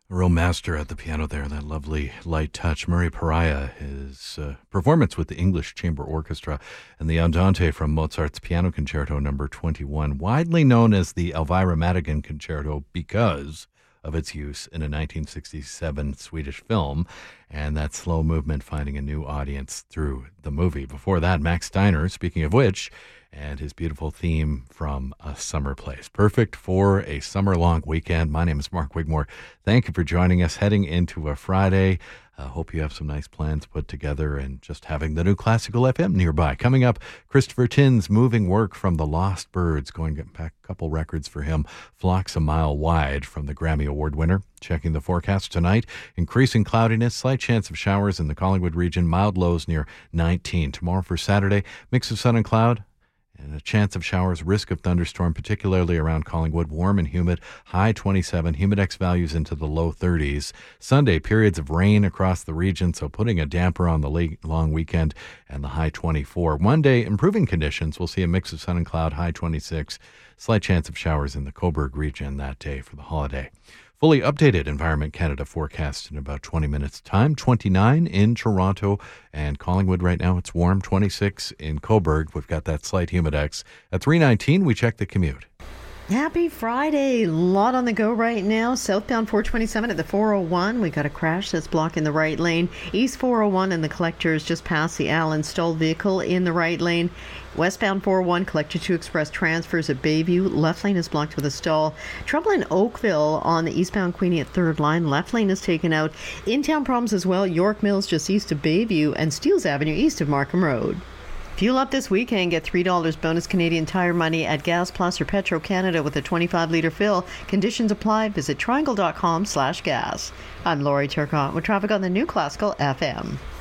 A real master at the piano there, that lovely light touch. Murray Pariah, his performance with the English Chamber Orchestra and the Andante from Mozart's Piano Concerto No. 21, widely known as the Elvira Madigan Concerto because of its use in a 1967 Swedish film, and that slow movement finding a new audience through the movie. Before that, Max Steiner, speaking of which, and his beautiful theme from A Summer Place. Perfect for a summer-long weekend. My name is Mark Wigmore. Thank you for joining us heading into a Friday. Hope you have some nice plans put together and just having the new Classical FM nearby. Coming up, Christopher Tin's moving work from the Lost Birds, going back a couple records for him. Flocks a Mile Wide from the Grammy Award winner. Checking the forecast tonight, increasing cloudiness, slight chance of showers in the Collingwood region, mild lows near 19. Tomorrow for Saturday, mix of sun and cloud, and a chance of showers, risk of thunderstorm, particularly around Collingwood. Warm and humid, high 27, humidex values into the low 30s. Sunday, periods of rain across the region, so putting a damper on the late long weekend, and the high 24. Monday, improving conditions. We'll see a mix of sun and cloud, high 26. Slight chance of showers in the Cobourg region that day for the holiday. Fully updated Environment Canada forecast in about 20 minutes' time. 29 in Toronto and Collingwood right now. It's warm. 26 in Cobourg. We've got that slight humidex. At 3:19, we check the commute. Happy Friday. A lot on the go right now. Southbound 427 at the 401. We got a crash that's blocking the right lane. East 401 and the collector is just past the Allen stalled vehicle in the right lane. Westbound 401, collector 2 express transfers at Bayview. Left lane is blocked with a stall. Trouble in Oakville on the eastbound Queenie at 3rd line. Left lane is taken out. In-town problems as well. York Mills just east of Bayview and Steeles Avenue east of Markham Road. Fuel up this weekend. Get $3 bonus Canadian Tire money at Gas Plus or Petro Canada with a 25-litre fill. Conditions apply. Visit triangle.com/gas. I'm Lori Turcotte with traffic on the new Classical FM.